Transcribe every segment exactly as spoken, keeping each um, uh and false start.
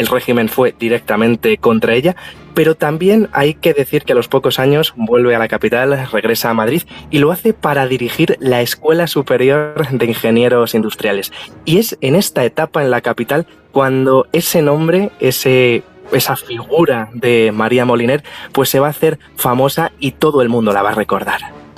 el régimen fue directamente contra ella, pero también hay que decir que a los pocos años vuelve a la capital, regresa a Madrid y lo hace para dirigir la Escuela Superior de Ingenieros Industriales. Y es en esta etapa en la capital cuando ese nombre, ese... esa figura de María Moliner, pues se va a hacer famosa y todo el mundo la va a recordar.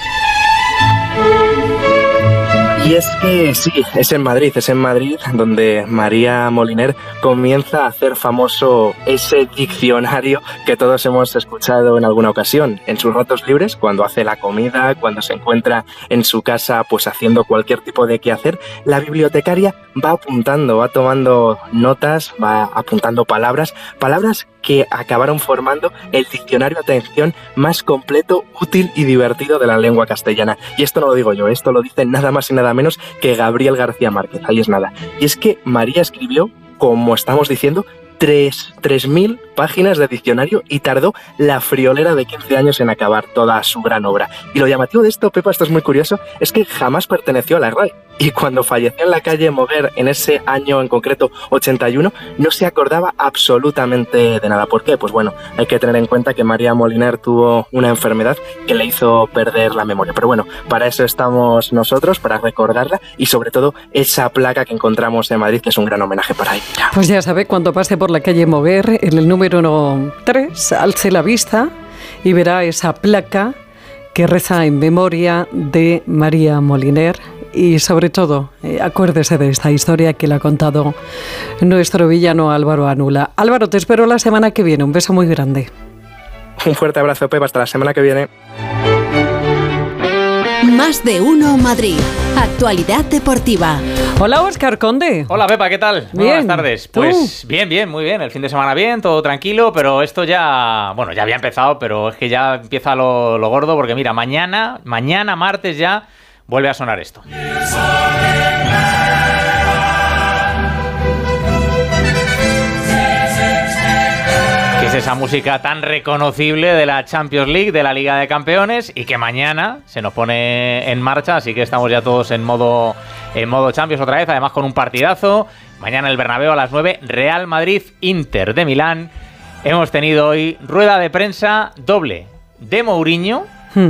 Y es que sí, es en Madrid, es en Madrid donde María Moliner comienza a hacer famoso ese diccionario que todos hemos escuchado en alguna ocasión. En sus ratos libres, cuando hace la comida, cuando se encuentra en su casa pues haciendo cualquier tipo de quehacer, la bibliotecaria va apuntando, va tomando notas, va apuntando palabras, palabras que acabaron formando el diccionario, atención, más completo, útil y divertido de la lengua castellana. Y esto no lo digo yo, esto lo dice nada más y nada menos que Gabriel García Márquez, ahí es nada. Y es que María escribió, como estamos diciendo, tres mil páginas de diccionario y tardó la friolera de quince años en acabar toda su gran obra. Y lo llamativo de esto, Pepa, esto es muy curioso, es que jamás perteneció a la RAE. Y cuando falleció en la calle Moguer en ese año en concreto, ochenta y uno, no se acordaba absolutamente de nada. ¿Por qué? Pues bueno, hay que tener en cuenta que María Moliner tuvo una enfermedad que le hizo perder la memoria. Pero bueno, para eso estamos nosotros, para recordarla y sobre todo esa placa que encontramos en Madrid, que es un gran homenaje para ella. Pues ya sabe, cuando pase por la calle Moguer, en el número tres, alce la vista y verá esa placa que reza en memoria de María Moliner. Y sobre todo, eh, acuérdese de esta historia que le ha contado nuestro villano Álvaro Anula. Álvaro, te espero la semana que viene. Un beso muy grande. Un fuerte abrazo, Pepa. Hasta la semana que viene. Más de uno Madrid. Actualidad deportiva. Hola, Óscar Conde. Hola, Pepa, ¿qué tal? Bien. Buenas tardes. Pues ¿Tú? bien, bien, muy bien. El fin de semana bien, todo tranquilo, pero esto ya, bueno, ya había empezado, pero es que ya empieza lo, lo gordo, porque mira, mañana, mañana martes ya vuelve a sonar esto. Que es esa música tan reconocible de la Champions League, de la Liga de Campeones, y que mañana se nos pone en marcha, así que estamos ya todos en modo, en modo Champions otra vez, además con un partidazo. Mañana el Bernabéu a las nueve, Real Madrid, Inter de Milán. Hemos tenido hoy rueda de prensa doble de Mourinho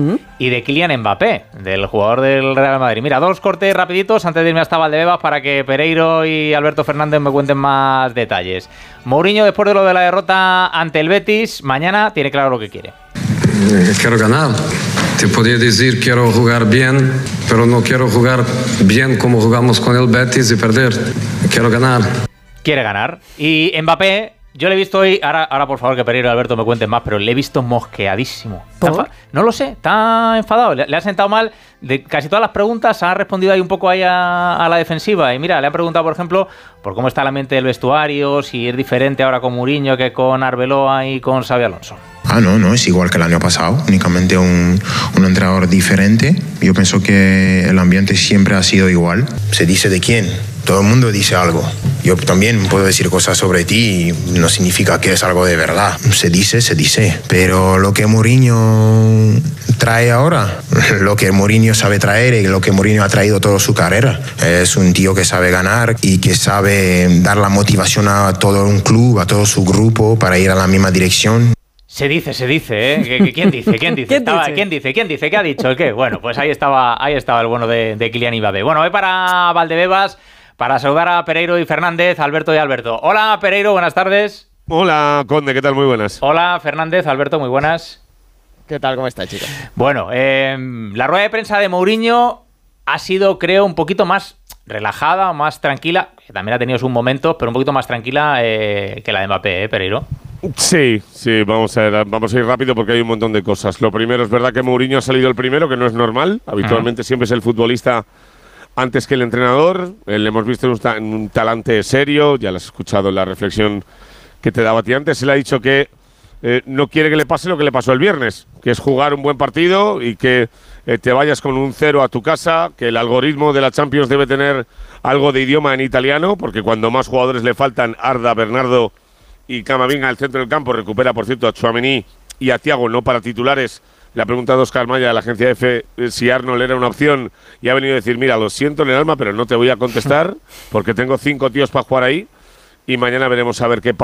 y de Kylian Mbappé, del jugador del Real Madrid. Mira, dos cortes rapiditos antes de irme hasta Valdebebas para que Pereiro y Alberto Fernández me cuenten más detalles. Mourinho, después de lo de la derrota ante el Betis, mañana tiene claro lo que quiere. Eh, quiero ganar. Te podría decir quiero jugar bien, pero no quiero jugar bien como jugamos con el Betis y perder. Quiero ganar. Quiere ganar. Y Mbappé, yo le he visto hoy, ahora, ahora por favor que Pereiro y Alberto me cuenten más, pero le he visto mosqueadísimo. ¿Por? No lo sé, está enfadado, le, le ha sentado mal. De casi todas las preguntas ha respondido ahí un poco ahí a, a la defensiva. Y mira, le han preguntado, por ejemplo, por cómo está el ambiente del vestuario, si es diferente ahora con Mourinho que con Arbeloa y con Xabi Alonso. Ah, no, no, es igual que el año pasado, únicamente un, un entrenador diferente. Yo pienso que el ambiente siempre ha sido igual. ¿Se dice de quién? Todo el mundo dice algo. Yo también puedo decir cosas sobre ti y no significa que es algo de verdad. Se dice, se dice. Pero lo que Mourinho trae ahora, lo que Mourinho sabe traer y lo que Mourinho ha traído toda su carrera, es un tío que sabe ganar y que sabe dar la motivación a todo un club, a todo su grupo para ir a la misma dirección. Se dice, se dice, ¿eh? ¿Quién dice? ¿Quién dice? ¿Quién Estaba, dice? ¿Quién dice? ¿Quién dice? ¿Qué ha dicho? ¿El qué? Bueno, pues ahí estaba, ahí estaba el bueno de, de Kylian Mbappé. Bueno, voy para Valdebebas para saludar a Pereiro y Fernández, Alberto y Alberto. Hola, Pereiro, buenas tardes. Hola, Conde, ¿qué tal? Muy buenas. Hola, Fernández, Alberto, muy buenas. ¿Qué tal? ¿Cómo estáis, chicos? Bueno, eh, la rueda de prensa de Mourinho ha sido, creo, un poquito más relajada, más tranquila, que también ha tenido sus momentos, pero un poquito más tranquila eh, que la de Mbappé, ¿eh, Pereiro? Sí, sí, vamos a, ver, vamos a ir rápido porque hay un montón de cosas. Lo primero, es verdad que Mourinho ha salido el primero, que no es normal. Habitualmente uh-huh. siempre es el futbolista antes que el entrenador. Eh, le hemos visto en un, ta- en un talante serio, ya lo has escuchado en la reflexión que te daba a ti antes. Él ha dicho que eh, no quiere que le pase lo que le pasó el viernes, que es jugar un buen partido y que eh, te vayas con un cero a tu casa, que el algoritmo de la Champions debe tener algo de idioma en italiano, porque cuando más jugadores le faltan, Arda, Bernardo y Camavinga al centro del campo, recupera por cierto a Tchouaméni y a Thiago, no para titulares. Le ha preguntado Óscar Maya de la agencia F si Arnold era una opción y ha venido a decir, mira, lo siento en el alma, pero no te voy a contestar porque tengo cinco tíos para jugar ahí y mañana veremos a ver qué pasa.